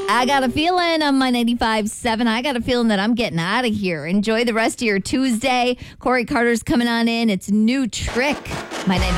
I got a feeling on my 95.7. I got a feeling that I'm getting out of here. Enjoy the rest of your Tuesday. Corey Carter's coming on in. It's New Trick. My 95.